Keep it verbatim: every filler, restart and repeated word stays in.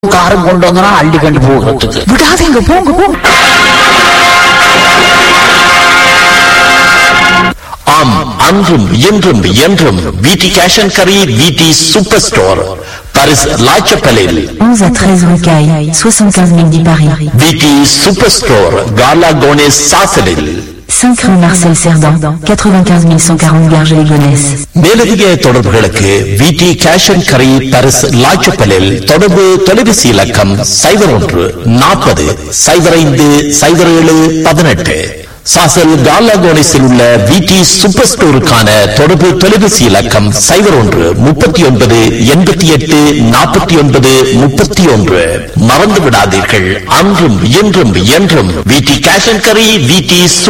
காரம் கொண்டு வந்தா அள்ளி கண்டு போகிறதுக்கு விடாதீங்க, போங்க போங்க. ஆம், அன்றும் இன்றும் என்றும் விடி கேஷ் அண்ட் கரி விடி சூப்பர் ஸ்டோர் பாரிஸ் லாச்சப்பலில் onze à treize rue Caille, soixante-quinze mille dix Paris. விடி சூப்பர் ஸ்டோர் காலா கோனேஸ் சாசலில் cinq rue Marcel Cerdan, quatre-vingt-quinze mille cent quarante Garges-les-Gonesse. மேலதிக தொடர்புகளுக்கு விடி கேஷ் அண்ட் கரி பாரிஸ் லாச்சப்பலில் தொடர்பு தொலைபேசி இலக்கம் சைபர் ஒன்று நாற்பது சைபர் ஐந்து சைபர் ஏழு பதினெட்டு. சாசல் காலாகோனிஸில் உள்ள விடி சூப்பர் ஸ்டோருக்கான தொடர்பு தொலைபேசி இலக்கம் சைபர் ஒன்று முப்பத்தி ஒன்பது எண்பத்தி எட்டு நாற்பத்தி ஒன்பது முப்பத்தி ஒன்று. மறந்து விடாதீர்கள், அன்றும் இன்றும் என்றும் விடி கேஷ் அண்ட் கரி விடி